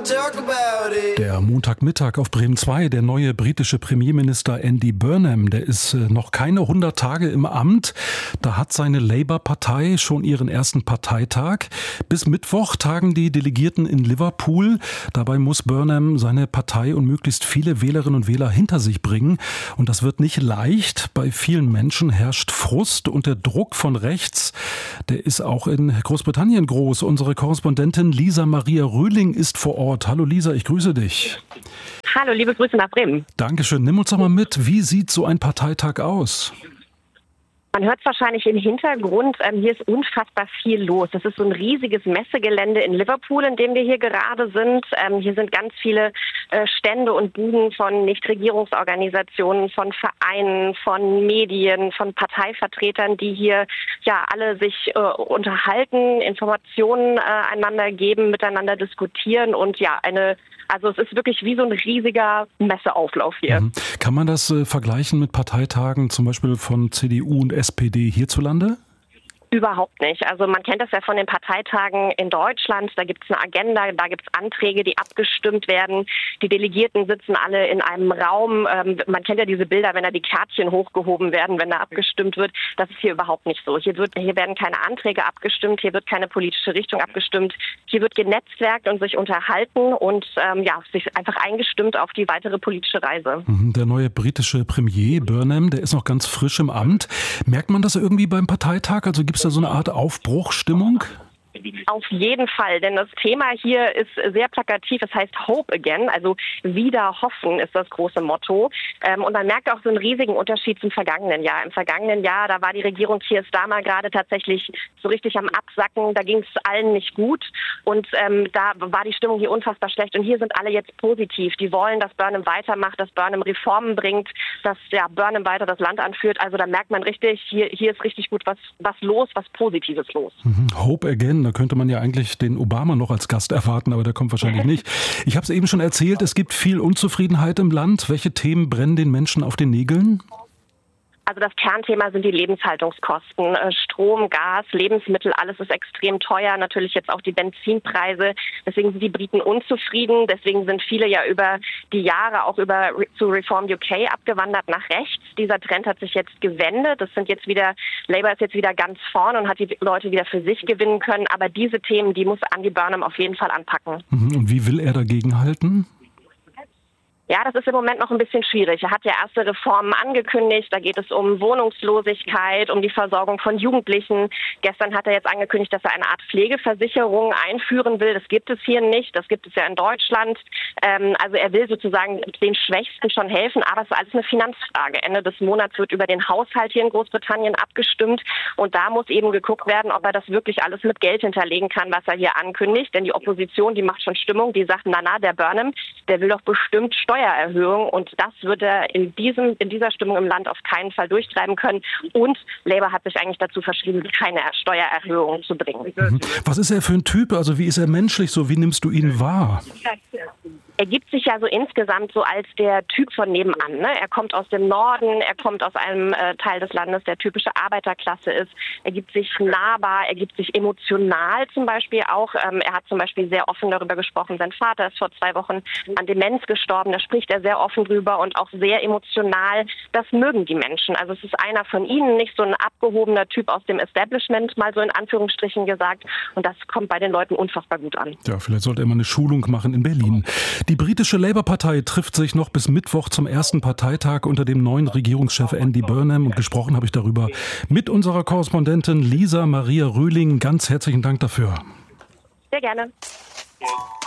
Der Montagmittag auf Bremen 2, der neue britische Premierminister Andy Burnham, der ist noch keine 100 Tage im Amt. Da hat seine Labour-Partei schon ihren ersten Parteitag. Bis Mittwoch tagen die Delegierten in Liverpool. Dabei muss Burnham seine Partei und möglichst viele Wählerinnen und Wähler hinter sich bringen. Und das wird nicht leicht. Bei vielen Menschen herrscht Frust und der Druck von rechts, der ist auch in Großbritannien groß. Unsere Korrespondentin Lisa Maria Röhling ist vor Ort. Hallo Lisa, ich grüße dich. Hallo, liebe Grüße nach Bremen. Dankeschön. Nimm uns doch mal mit, wie sieht so ein Parteitag aus? Man hört es wahrscheinlich im Hintergrund, hier ist unfassbar viel los. Das ist so ein riesiges Messegelände in Liverpool, in dem wir hier gerade sind. Hier sind ganz viele Stände und Buden von Nichtregierungsorganisationen, von Vereinen, von Medien, von Parteivertretern, die hier ja alle sich unterhalten, Informationen einander geben, miteinander diskutieren und ja, also es ist wirklich wie so ein riesiger Messeauflauf hier. Kann man das vergleichen mit Parteitagen zum Beispiel von CDU und SPD hierzulande? Überhaupt nicht. Also man kennt das ja von den Parteitagen in Deutschland. Da gibt es eine Agenda, da gibt es Anträge, die abgestimmt werden. Die Delegierten sitzen alle in einem Raum. Man kennt ja diese Bilder, wenn da die Kärtchen hochgehoben werden, wenn da abgestimmt wird. Das ist hier überhaupt nicht so. Hier werden keine Anträge abgestimmt, hier wird keine politische Richtung abgestimmt. Hier wird genetzwerkt und sich unterhalten und sich einfach eingestimmt auf die weitere politische Reise. Der neue britische Premier Burnham, der ist noch ganz frisch im Amt. Merkt man das irgendwie beim Parteitag? Also gibt es da so eine Art Aufbruchstimmung? Auf jeden Fall, denn das Thema hier ist sehr plakativ. Es heißt Hope Again, also wieder hoffen ist das große Motto. Und man merkt auch so einen riesigen Unterschied zum vergangenen Jahr. Im vergangenen Jahr, da war die Regierung Keir Starmer gerade tatsächlich so richtig am Absacken. Da ging es allen nicht gut und da war die Stimmung hier unfassbar schlecht. Und hier sind alle jetzt positiv. Die wollen, dass Burnham weitermacht, dass Burnham Reformen bringt, dass Burnham weiter das Land anführt. Also da merkt man richtig, hier ist richtig gut was los, was Positives los. Hope Again. Da könnte man ja eigentlich den Obama noch als Gast erwarten, aber der kommt wahrscheinlich nicht. Ich habe es eben schon erzählt, es gibt viel Unzufriedenheit im Land. Welche Themen brennen den Menschen auf den Nägeln? Also das Kernthema sind die Lebenshaltungskosten. Strom, Gas, Lebensmittel, alles ist extrem teuer. Natürlich jetzt auch die Benzinpreise. Deswegen sind die Briten unzufrieden. Deswegen sind viele ja über die Jahre auch zu Reform UK abgewandert nach rechts. Dieser Trend hat sich jetzt gewendet. Labour ist jetzt wieder ganz vorn und hat die Leute wieder für sich gewinnen können. Aber diese Themen, die muss Andy Burnham auf jeden Fall anpacken. Und wie will er dagegen halten? Ja, das ist im Moment noch ein bisschen schwierig. Er hat ja erste Reformen angekündigt. Da geht es um Wohnungslosigkeit, um die Versorgung von Jugendlichen. Gestern hat er jetzt angekündigt, dass er eine Art Pflegesicherung einführen will. Das gibt es hier nicht. Das gibt es ja in Deutschland. Also er will sozusagen den Schwächsten schon helfen. Aber es ist alles eine Finanzfrage. Ende des Monats wird über den Haushalt hier in Großbritannien abgestimmt. Und da muss eben geguckt werden, ob er das wirklich alles mit Geld hinterlegen kann, was er hier ankündigt. Denn die Opposition, die macht schon Stimmung. Die sagt, der Burnham, der will doch bestimmt Steuererhöhung und das wird er in dieser Stimmung im Land auf keinen Fall durchtreiben können. Und Labour hat sich eigentlich dazu verschrieben, keine Steuererhöhung zu bringen. Was ist er für ein Typ? Also wie ist er menschlich so? Wie nimmst du ihn wahr? Er gibt sich ja so insgesamt so als der Typ von nebenan. Ne? Er kommt aus dem Norden, er kommt aus einem Teil des Landes, der typische Arbeiterklasse ist. Er gibt sich nahbar, er gibt sich emotional zum Beispiel auch. Er hat zum Beispiel sehr offen darüber gesprochen. Sein Vater ist vor 2 Wochen an Demenz gestorben. Da spricht er sehr offen drüber und auch sehr emotional. Das mögen die Menschen. Also es ist einer von ihnen, nicht so ein abgehobener Typ aus dem Establishment, mal so in Anführungsstrichen gesagt. Und das kommt bei den Leuten unfassbar gut an. Ja, vielleicht sollte er mal eine Schulung machen in Berlin. Die britische Labour-Partei trifft sich noch bis Mittwoch zum ersten Parteitag unter dem neuen Regierungschef Andy Burnham. Und gesprochen habe ich darüber mit unserer Korrespondentin Lisa Maria Röhling. Ganz herzlichen Dank dafür. Sehr gerne.